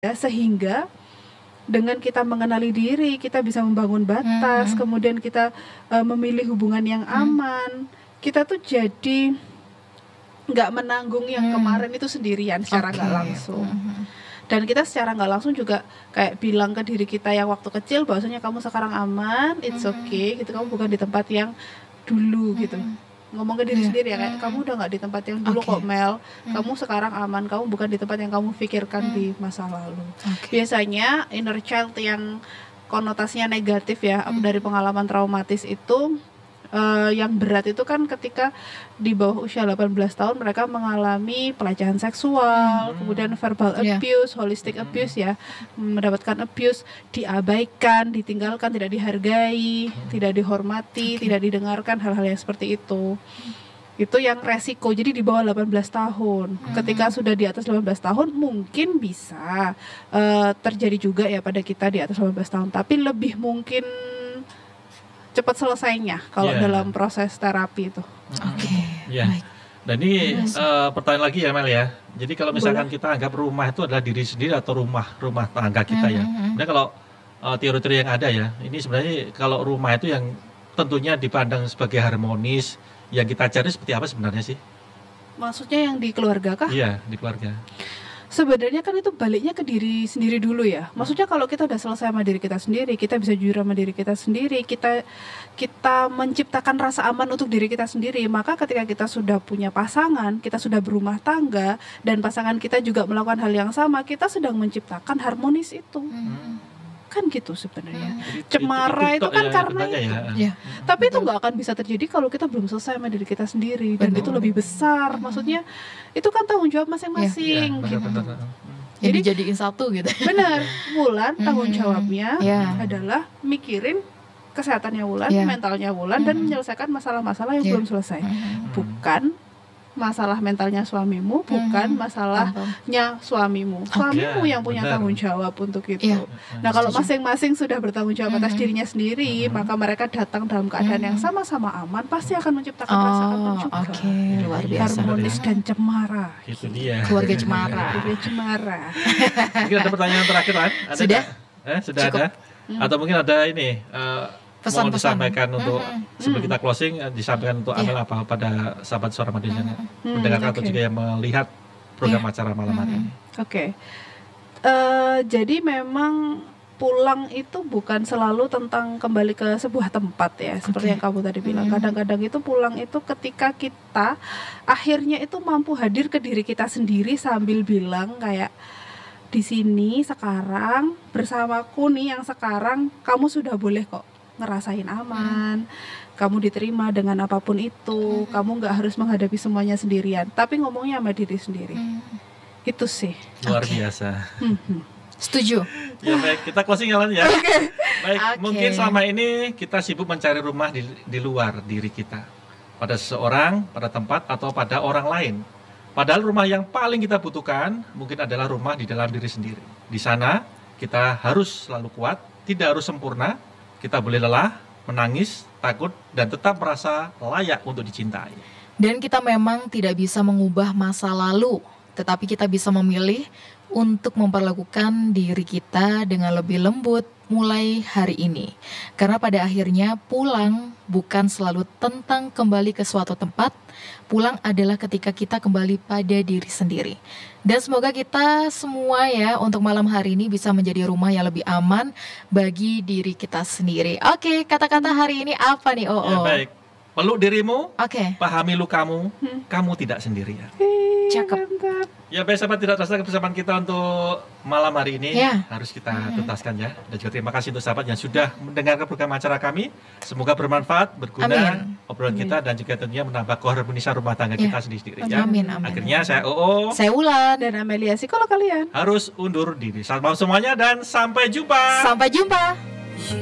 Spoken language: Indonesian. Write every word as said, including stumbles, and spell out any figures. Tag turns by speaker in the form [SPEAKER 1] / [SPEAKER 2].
[SPEAKER 1] Ya, sehingga dengan kita mengenali diri, kita bisa membangun batas,
[SPEAKER 2] Hmm.
[SPEAKER 1] kemudian kita uh, memilih hubungan yang
[SPEAKER 2] Hmm.
[SPEAKER 1] aman. Kita tuh jadi nggak menanggung yang
[SPEAKER 2] Hmm.
[SPEAKER 1] kemarin itu sendirian secara
[SPEAKER 2] Oke.
[SPEAKER 1] nggak langsung.
[SPEAKER 2] Mhm.
[SPEAKER 1] Dan kita secara nggak langsung juga kayak bilang ke diri kita yang waktu kecil, bahwasanya kamu sekarang aman, it's
[SPEAKER 2] Mhm.
[SPEAKER 1] okay, gitu. Kamu bukan di tempat yang dulu gitu.
[SPEAKER 2] Mhm.
[SPEAKER 1] Ngomong ke diri
[SPEAKER 2] Iya.
[SPEAKER 1] sendiri ya, kayak
[SPEAKER 2] Mhm.
[SPEAKER 1] kamu udah nggak di tempat yang dulu
[SPEAKER 2] Oke.
[SPEAKER 1] kok, Mel.
[SPEAKER 2] Mhm.
[SPEAKER 1] Kamu sekarang aman, kamu bukan di tempat yang kamu pikirkan
[SPEAKER 2] Hmm.
[SPEAKER 1] di masa lalu.
[SPEAKER 2] Oke.
[SPEAKER 1] Biasanya inner child yang konotasinya negatif ya,
[SPEAKER 2] Hmm.
[SPEAKER 1] dari pengalaman traumatis itu eh, yang berat itu kan ketika di bawah usia delapan belas tahun mereka mengalami pelecehan seksual,
[SPEAKER 3] Hmm.
[SPEAKER 1] kemudian verbal
[SPEAKER 2] Iya.
[SPEAKER 1] abuse, holistic
[SPEAKER 3] Hmm.
[SPEAKER 1] abuse ya, mendapatkan abuse, diabaikan, ditinggalkan, tidak dihargai, tidak dihormati,
[SPEAKER 2] Oke.
[SPEAKER 1] tidak didengarkan, hal-hal yang seperti itu. Itu yang resiko. Jadi di bawah delapan belas tahun.
[SPEAKER 2] Hmm.
[SPEAKER 1] Ketika sudah di atas delapan belas tahun mungkin bisa eh, terjadi juga ya pada kita di atas delapan belas tahun, tapi lebih mungkin cepat selesainya kalau
[SPEAKER 3] Iya.
[SPEAKER 1] dalam proses terapi itu.
[SPEAKER 2] Oke.
[SPEAKER 3] Iya.
[SPEAKER 2] Baik.
[SPEAKER 3] Dan ini
[SPEAKER 2] Yes.
[SPEAKER 3] eh, pertanyaan lagi ya Mel ya. Jadi kalau misalkan
[SPEAKER 1] Boleh.
[SPEAKER 3] kita anggap rumah itu adalah diri sendiri atau rumah rumah tangga kita ya.
[SPEAKER 2] Mhm.
[SPEAKER 3] Sebenarnya kalau eh, teori-teori yang ada ya, ini sebenarnya kalau rumah itu yang tentunya dipandang sebagai harmonis, yang kita cari seperti apa sebenarnya sih?
[SPEAKER 1] Maksudnya yang di keluarga kah?
[SPEAKER 3] Iya, di keluarga.
[SPEAKER 1] Sebenarnya kan itu baliknya ke diri sendiri dulu ya. Maksudnya kalau kita udah selesai sama diri kita sendiri, kita bisa jujur sama diri kita sendiri, kita kita menciptakan rasa aman untuk diri kita sendiri, maka ketika kita sudah punya pasangan, kita sudah berumah tangga, dan pasangan kita juga melakukan hal yang sama, kita sedang menciptakan harmonis itu.
[SPEAKER 2] Mhm.
[SPEAKER 1] Kan gitu sebenarnya.
[SPEAKER 3] Jadi
[SPEAKER 1] Cemara itu
[SPEAKER 3] tok
[SPEAKER 1] kan
[SPEAKER 3] ya,
[SPEAKER 1] karena
[SPEAKER 3] sebenarnya
[SPEAKER 1] itu.
[SPEAKER 3] ya.
[SPEAKER 2] Iya.
[SPEAKER 1] Tapi itu nggak akan bisa terjadi kalau kita belum selesai sama diri kita sendiri, dan
[SPEAKER 2] Benar.
[SPEAKER 1] itu lebih besar. Maksudnya itu kan tanggung jawab
[SPEAKER 3] Iya,
[SPEAKER 1] masing-masing. gitu.
[SPEAKER 3] benar-benar.
[SPEAKER 2] Jadi
[SPEAKER 1] Jadi-
[SPEAKER 2] jadiin satu gitu.
[SPEAKER 1] Benar, Wulan tanggung
[SPEAKER 2] Mhm.
[SPEAKER 1] jawabnya
[SPEAKER 2] Iya.
[SPEAKER 1] adalah mikirin kesehatannya Wulan,
[SPEAKER 2] Iya.
[SPEAKER 1] mentalnya Wulan, dan
[SPEAKER 2] Mhm.
[SPEAKER 1] menyelesaikan masalah-masalah yang
[SPEAKER 2] Iya.
[SPEAKER 1] belum selesai.
[SPEAKER 2] Mhm.
[SPEAKER 1] Bukan masalah mentalnya suamimu, bukan
[SPEAKER 2] Mhm.
[SPEAKER 1] masalahnya
[SPEAKER 2] Paham.
[SPEAKER 1] suamimu. Suamimu
[SPEAKER 3] Iya,
[SPEAKER 1] yang punya
[SPEAKER 3] benar.
[SPEAKER 1] tanggung jawab untuk itu.
[SPEAKER 2] Iya.
[SPEAKER 1] Nah, kalau
[SPEAKER 2] Setuju.
[SPEAKER 1] masing-masing sudah bertanggung jawab atas
[SPEAKER 2] Mhm.
[SPEAKER 1] dirinya sendiri,
[SPEAKER 3] Mhm.
[SPEAKER 1] maka mereka datang dalam keadaan yang
[SPEAKER 2] Mhm.
[SPEAKER 1] sama-sama aman, pasti akan menciptakan rasa aman
[SPEAKER 2] Oh,
[SPEAKER 1] juga.
[SPEAKER 2] oke, luar biasa.
[SPEAKER 1] Harmonis dan cemara.
[SPEAKER 3] Itu dia.
[SPEAKER 2] Keluarga cemara.
[SPEAKER 1] Keluarga cemara.
[SPEAKER 3] Mungkin ada pertanyaan terakhir kan? Ada
[SPEAKER 2] Sudah?
[SPEAKER 3] nggak? Eh, sudah
[SPEAKER 2] Cukup.
[SPEAKER 3] ada? Atau mungkin ada ini eh, mau
[SPEAKER 2] Pesan-pesan.
[SPEAKER 3] disampaikan untuk
[SPEAKER 2] Mhm.
[SPEAKER 3] sebelum kita closing, eh, disampaikan untuk
[SPEAKER 2] Iya.
[SPEAKER 3] Amel apa pada sahabat suara Madinah
[SPEAKER 1] Hmm,
[SPEAKER 3] mendengarkan atau
[SPEAKER 1] oke.
[SPEAKER 3] juga yang melihat program
[SPEAKER 2] Iya.
[SPEAKER 3] acara malam hari
[SPEAKER 2] Mhm.
[SPEAKER 3] ini.
[SPEAKER 1] Oke, Eh, jadi memang pulang itu bukan selalu tentang kembali ke sebuah tempat ya, seperti
[SPEAKER 2] Oke.
[SPEAKER 1] yang kamu tadi bilang.
[SPEAKER 2] Hmm.
[SPEAKER 1] Kadang-kadang itu pulang itu ketika kita akhirnya itu mampu hadir ke diri kita sendiri sambil bilang kayak, di sini sekarang bersamaku nih yang sekarang, kamu sudah boleh kok ngerasain aman, kamu diterima dengan apapun itu,
[SPEAKER 2] Hmm.
[SPEAKER 1] kamu nggak harus menghadapi semuanya sendirian, tapi ngomongnya sama diri sendiri.
[SPEAKER 2] Mhm.
[SPEAKER 1] Itu sih.
[SPEAKER 3] Luar
[SPEAKER 2] Oke.
[SPEAKER 3] biasa.
[SPEAKER 1] Mhm.
[SPEAKER 2] Setuju.
[SPEAKER 3] Ya baik, kita closing ya Lan ya. Baik,
[SPEAKER 2] Oke.
[SPEAKER 3] mungkin selama ini kita sibuk mencari rumah di, di luar diri kita. Pada seseorang, pada tempat, atau pada orang lain. Padahal rumah yang paling kita butuhkan mungkin adalah rumah di dalam diri sendiri. Di sana kita harus selalu kuat, tidak harus sempurna. Kita boleh lelah, menangis, takut, dan tetap merasa layak untuk dicintai.
[SPEAKER 2] Dan kita memang tidak bisa mengubah masa lalu, tetapi kita bisa memilih untuk memperlakukan diri kita dengan lebih lembut mulai hari ini. Karena pada akhirnya pulang bukan selalu tentang kembali ke suatu tempat, pulang adalah ketika kita kembali pada diri sendiri. Dan semoga kita semua ya untuk malam hari ini bisa menjadi rumah yang lebih aman bagi diri kita sendiri. Oke, kata-kata hari ini apa nih, Oh?
[SPEAKER 3] Ya baik, peluk dirimu,
[SPEAKER 2] Oke,
[SPEAKER 3] pahami lukamu,
[SPEAKER 1] Hmm.
[SPEAKER 3] kamu tidak sendirian.
[SPEAKER 2] cakep.
[SPEAKER 1] Mantap.
[SPEAKER 3] Ya baik sahabat, tidak terasa kebersamaan kita untuk malam hari ini
[SPEAKER 2] Ya.
[SPEAKER 3] harus kita tuntaskan ya. Dan juga terima kasih untuk sahabat yang sudah mendengarkan program acara kami. Semoga bermanfaat, berguna
[SPEAKER 2] Amin.
[SPEAKER 3] obrolan
[SPEAKER 1] Amin.
[SPEAKER 3] kita, dan juga tentunya menambah keharmonisan rumah tangga
[SPEAKER 2] Ya.
[SPEAKER 3] kita sendiri-sendiri ya.
[SPEAKER 2] Amin, amin.
[SPEAKER 3] Akhirnya saya Oo
[SPEAKER 2] Saya Wulan.
[SPEAKER 1] Dan Amelia sih kalau kalian.
[SPEAKER 3] harus undur diri. Selamat malam semuanya dan sampai jumpa.
[SPEAKER 2] Sampai jumpa.